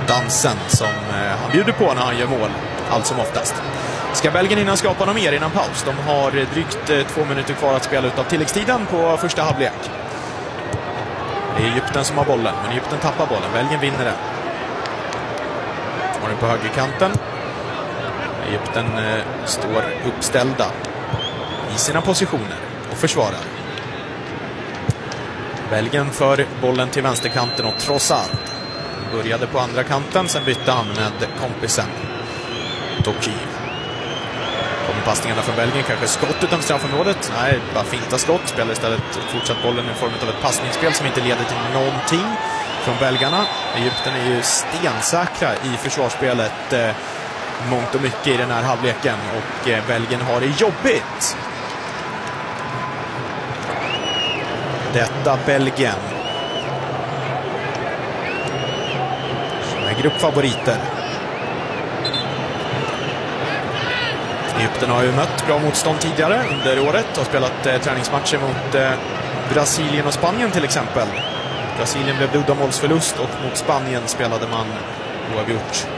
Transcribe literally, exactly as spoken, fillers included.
dansen som han bjuder på när han gör mål, allt som oftast. Ska Belgien hinna skapa något mer innan paus? De har drygt två minuter kvar att spela ut av tilläggstiden på första halvlek. Det är Egypten som har bollen, men Egypten tappar bollen. Belgien vinner den. Har den på högerkanten. Egypten eh, står uppställda i sina positioner och försvarar. Belgien för bollen till vänsterkanten och Trossard började på andra kanten, sen bytte han med kompisen Toki. Kommer passningarna från Belgien, kanske skott utanför straffområdet. Nej, bara finta skott. Spelar istället fortsatt bollen i form av ett passningsspel som inte leder till någonting från belgarna. Egypten är ju stensäkra i försvarsspelet eh, mångt och mycket i den här halvleken, och eh, Belgien har det jobbigt. Detta Belgien som är gruppfavoriter. Egypten har ju mött bra motstånd tidigare under året och spelat eh, träningsmatcher mot eh, Brasilien och Spanien till exempel. Brasilien blev uddamålsförlust och mot Spanien spelade man oavgjort